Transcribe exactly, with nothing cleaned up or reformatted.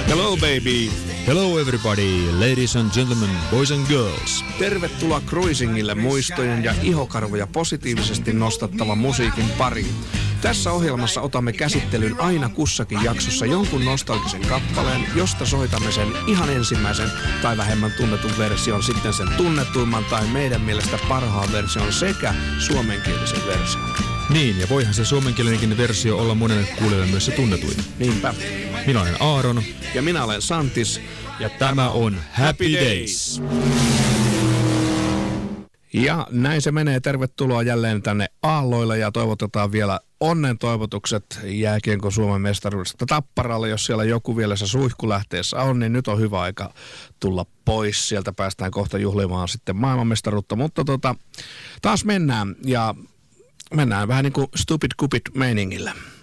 Hello baby. Hello everybody, ladies and gentlemen, boys and girls. Tervetuloa cruisingille muistojen ja ihokarvoja positiivisesti nostattavan musiikin pariin. Tässä ohjelmassa otamme käsittelyyn aina kussakin jaksossa jonkun nostalgisen kappaleen, josta soitamme sen ihan ensimmäisen tai vähemmän tunnetun version, sitten sen tunnetuimman tai meidän mielestä parhaan version sekä suomenkielisen version. Niin, ja voihan se suomenkielinenkin versio olla monelle kuulijalle myös se tunnetuin. Niinpä. Minä olen Aaron. Ja minä olen Santis. Ja tämä on Happy Days. Ja näin se menee. Tervetuloa jälleen tänne aalloille ja toivotetaan vielä onnen toivotukset jääkiekon Suomen mestaruudesta Tapparalle. Jos siellä joku vielä se suihkulähteessä on, niin nyt on hyvä aika tulla pois. Sieltä päästään kohta juhlimaan sitten maailmanmestaruutta. Mutta tota, taas mennään ja mennään vähän niin kuin stupid cupid meiningillä.